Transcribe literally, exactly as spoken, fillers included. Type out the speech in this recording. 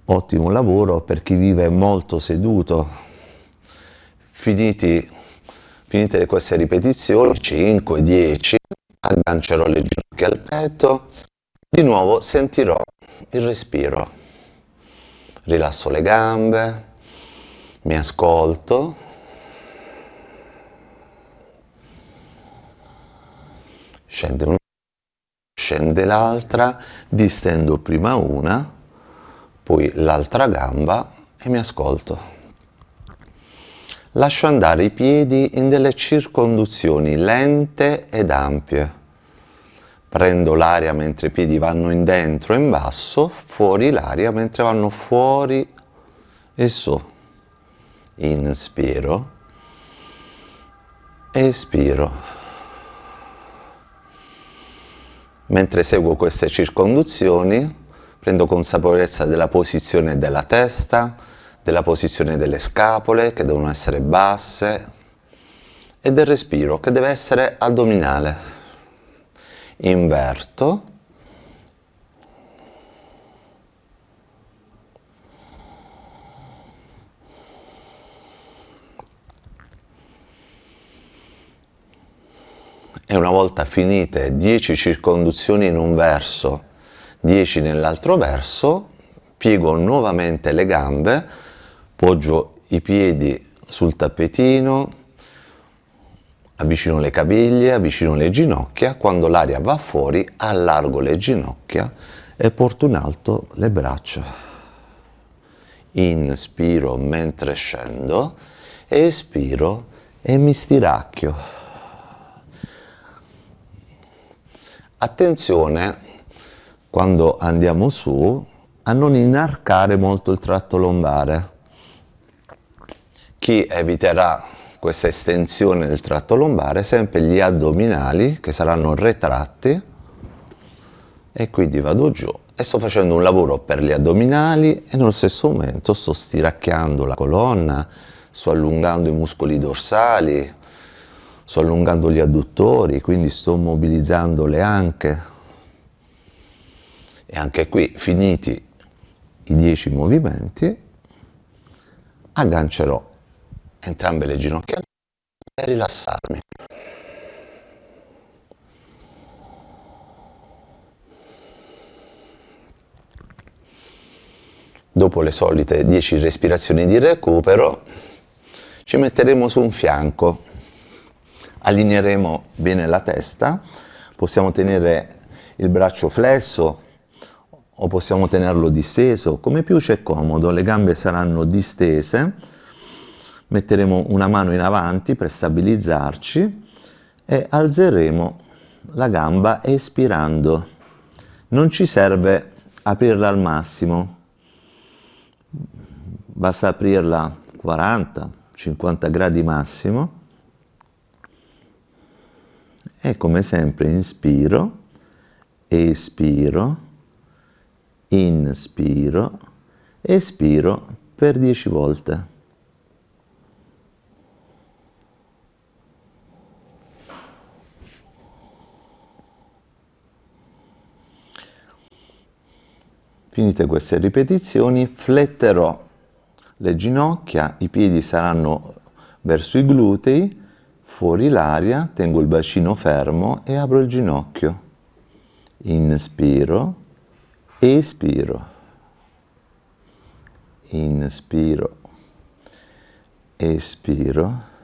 Ottimo lavoro per chi vive molto seduto. Finiti, finite queste ripetizioni, cinque, dieci, aggancerò le ginocchia al petto, di nuovo sentirò il respiro. Rilasso le gambe, mi ascolto. Scende una, scende l'altra, distendo prima una, poi l'altra gamba e mi ascolto. Lascio andare i piedi in delle circonduzioni lente ed ampie. Prendo l'aria mentre i piedi vanno in dentro e in basso, fuori l'aria mentre vanno fuori e su. Inspiro, espiro. Mentre seguo queste circonduzioni, prendo consapevolezza della posizione della testa, della posizione delle scapole, che devono essere basse, e del respiro, che deve essere addominale. Inverto. E una volta finite dieci circonduzioni in un verso, dieci nell'altro verso, piego nuovamente le gambe, poggio i piedi sul tappetino, avvicino le caviglie, avvicino le ginocchia, quando l'aria va fuori allargo le ginocchia e porto in alto le braccia. Inspiro mentre scendo, espiro e mi stiracchio. Attenzione, quando andiamo su, a non inarcare molto il tratto lombare. Chi eviterà questa estensione del tratto lombare, sempre gli addominali che saranno retratti, e quindi vado giù e sto facendo un lavoro per gli addominali e nello stesso momento sto stiracchiando la colonna, sto allungando i muscoli dorsali, sto allungando gli adduttori, quindi sto mobilizzando le anche. E anche qui, finiti i dieci movimenti, aggancerò entrambe le ginocchia e rilassarmi. Dopo le solite dieci respirazioni di recupero, ci metteremo su un fianco. Allineeremo bene la testa, possiamo tenere il braccio flesso o possiamo tenerlo disteso, come più c'è comodo. Le gambe saranno distese, metteremo una mano in avanti per stabilizzarci e alzeremo la gamba espirando. Non ci serve aprirla al massimo, basta aprirla quaranta cinquanta gradi massimo. E come sempre inspiro, espiro, inspiro, espiro per dieci volte. Finite queste ripetizioni, fletterò le ginocchia, i piedi saranno verso i glutei, fuori l'aria, tengo il bacino fermo e apro il ginocchio. Inspiro, espiro, inspiro, espiro,